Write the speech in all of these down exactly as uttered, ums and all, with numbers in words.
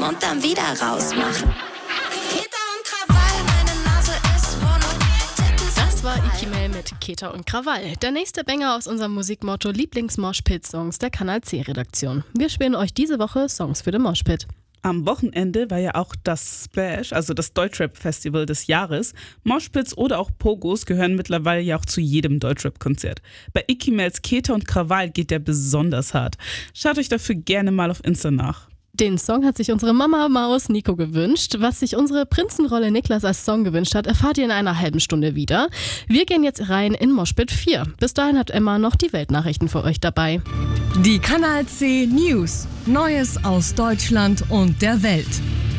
und dann wieder rausmachen. Kita und Krawall, meine Nase ist wund. Das war Ikimel mit Keta und Krawall. Der nächste Banger aus unserem Musikmotto Lieblings-Moshpit-Songs der Kanal C-Redaktion. Wir spielen euch diese Woche Songs für den Moshpit. Am Wochenende war ja auch das Splash, also das Deutschrap-Festival des Jahres. Moshpits oder auch Pogos gehören mittlerweile ja auch zu jedem Deutschrap-Konzert. Bei Ikimels Keta und Krawall geht der besonders hart. Schaut euch dafür gerne mal auf Insta nach. Den Song hat sich unsere Mama Maus Nico gewünscht. Was sich unsere Prinzenrolle Niklas als Song gewünscht hat, erfahrt ihr in einer halben Stunde wieder. Wir gehen jetzt rein in Moshpit vier. Bis dahin hat Emma noch die Weltnachrichten für euch dabei. Die Kanal C News. Neues aus Deutschland und der Welt.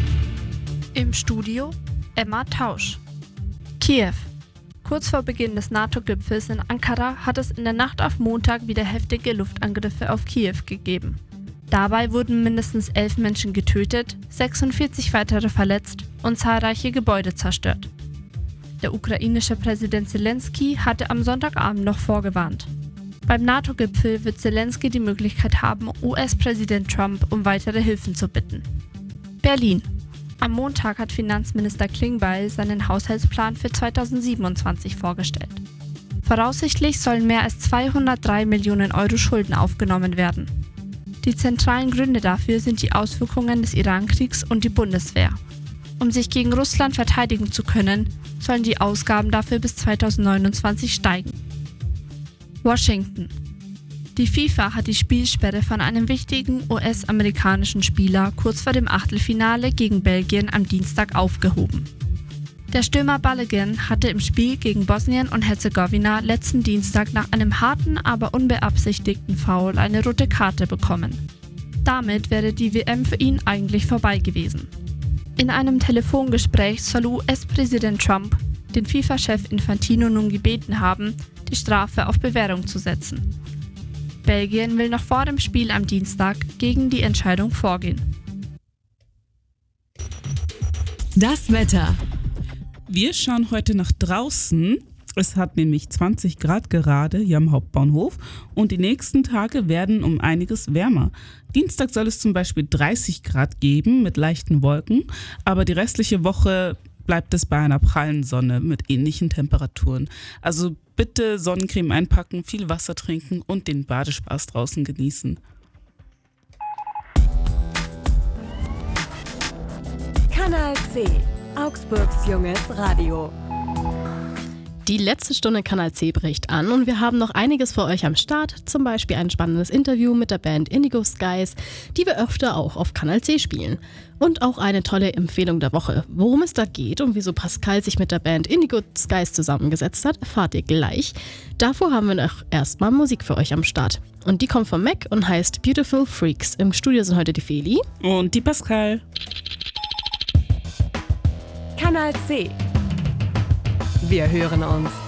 Im Studio Emma Tausch. Kiew. Kurz vor Beginn des NATO-Gipfels in Ankara hat es in der Nacht auf Montag wieder heftige Luftangriffe auf Kiew gegeben. Dabei wurden mindestens elf Menschen getötet, sechsundvierzig weitere verletzt und zahlreiche Gebäude zerstört. Der ukrainische Präsident Zelensky hatte am Sonntagabend noch vorgewarnt. Beim NATO-Gipfel wird Zelensky die Möglichkeit haben, U S-Präsident Trump um weitere Hilfen zu bitten. Berlin. Am Montag hat Finanzminister Klingbeil seinen Haushaltsplan für zweitausendsiebenundzwanzig vorgestellt. Voraussichtlich sollen mehr als zweihundertdrei Millionen Euro Schulden aufgenommen werden. Die zentralen Gründe dafür sind die Auswirkungen des Iran-Kriegs und die Bundeswehr. Um sich gegen Russland verteidigen zu können, sollen die Ausgaben dafür bis zweitausendneunundzwanzig steigen. Washington. Die FIFA hat die Spielsperre von einem wichtigen U S-amerikanischen Spieler kurz vor dem Achtelfinale gegen Belgien am Dienstag aufgehoben. Der Stürmer Balogun hatte im Spiel gegen Bosnien und Herzegowina letzten Dienstag nach einem harten, aber unbeabsichtigten Foul eine rote Karte bekommen. Damit wäre die W M für ihn eigentlich vorbei gewesen. In einem Telefongespräch soll U S-Präsident Trump den FIFA-Chef Infantino nun gebeten haben, die Strafe auf Bewährung zu setzen. Belgien will noch vor dem Spiel am Dienstag gegen die Entscheidung vorgehen. Das Wetter. Wir schauen heute nach draußen. Es hat nämlich zwanzig Grad gerade hier am Hauptbahnhof und die nächsten Tage werden um einiges wärmer. Dienstag soll es zum Beispiel dreißig Grad geben mit leichten Wolken, aber die restliche Woche bleibt es bei einer prallen Sonne mit ähnlichen Temperaturen. Also bitte Sonnencreme einpacken, viel Wasser trinken und den Badespaß draußen genießen. Kanal C. Augsburgs junges Radio. Die letzte Stunde Kanal C bricht an und wir haben noch einiges für euch am Start. Zum Beispiel ein spannendes Interview mit der Band Indigo Skies, die wir öfter auch auf Kanal C spielen. Und auch eine tolle Empfehlung der Woche. Worum es da geht und wieso Pascal sich mit der Band Indigo Skies zusammengesetzt hat, erfahrt ihr gleich. Davor haben wir noch erstmal Musik für euch am Start. Und die kommt von Mac und heißt Beautiful Freaks. Im Studio sind heute die Feli und die Pascal. Kanal C. Wir hören uns.